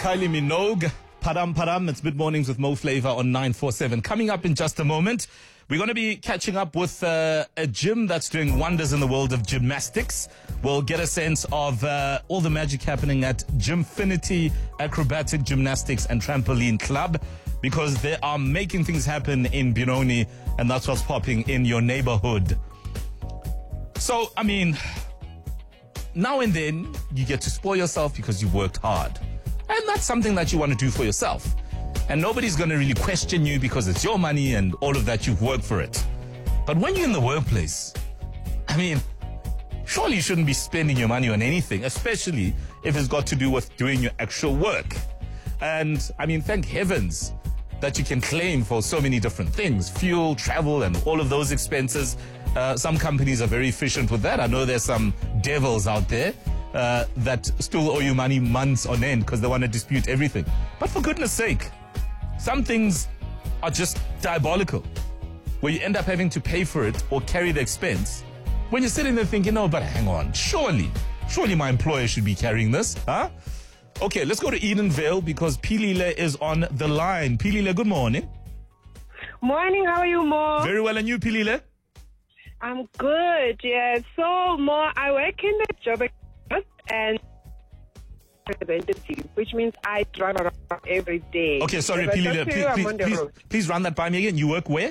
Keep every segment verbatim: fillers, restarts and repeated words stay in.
Kylie Minogue, Param Param. It's Mid Mornings with Mo Flavor on nine four seven. Coming up in just a moment, we're going to be catching up with uh, a gym that's doing wonders in the world of gymnastics. We'll get a sense of uh, all the magic happening at Gymfinity Acrobatic Gymnastics and Trampoline Club, because they are making things happen in Benoni, and that's what's popping in your neighborhood. So, I mean, now and then you get to spoil yourself because you worked hard. And that's something that you want to do for yourself. And nobody's going to really question you because it's your money and all of that, you've worked for it. But when you're in the workplace, I mean, surely you shouldn't be spending your money on anything, especially if it's got to do with doing your actual work. And I mean, thank heavens that you can claim for so many different things, fuel, travel, and all of those expenses. Uh, some companies are very efficient with that. I know there's some devils out there uh, that still owe you money months on end because they want to dispute everything. But for goodness sake, some things are just diabolical, where you end up having to pay for it or carry the expense when you're sitting there thinking, no, but hang on, surely, surely my employer should be carrying this, huh? Okay, let's go to Edenvale because Pilile is on the line. Pilile, good morning. Morning, how are you, Mo? Very well, and you, Pilile? I'm good, yeah. So, Mo, I work in the job and representative, which means I drive around every day. Okay, sorry, If I Pilile, talk to please, you, I'm please, on the please, road. please run that by me again. You work where?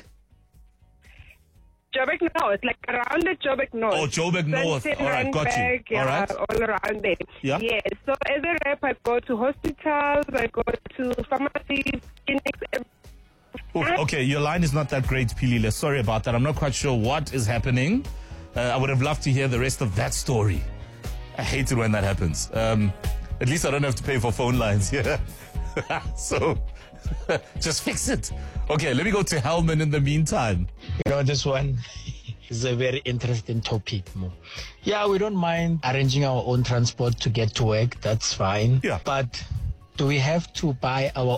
Joburg North, like around the Joburg North. Oh, Joburg North. Sandton, All right, got you. Randburg, yeah, All right. all around there. Yeah. Yes. So as a rep, I go to hospitals, I go to pharmacies, clinics. every- Oof, okay, your line is not that great, Pilile. Sorry about that. I'm not quite sure what is happening. Uh, I would have loved to hear the rest of that story. I hate it when that happens. Um, at least I don't have to pay for phone lines here. So, just fix it. Okay, let me go to Helman in the meantime. You know, this one is a very interesting topic. Mo. Yeah, we don't mind arranging our own transport to get to work. That's fine. Yeah. But do we have to buy our